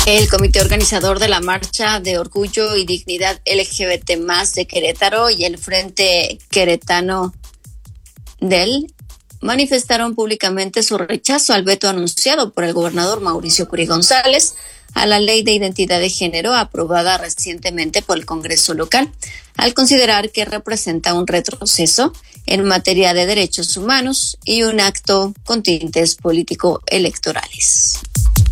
El comité organizador de la Marcha de Orgullo y Dignidad LGBT+ de Querétaro y el Frente Queretano del manifestaron públicamente su rechazo al veto anunciado por el gobernador Mauricio Curi González a la Ley de Identidad de Género aprobada recientemente por el Congreso local, al considerar que representa un retroceso en materia de derechos humanos y un acto con tintes político-electorales.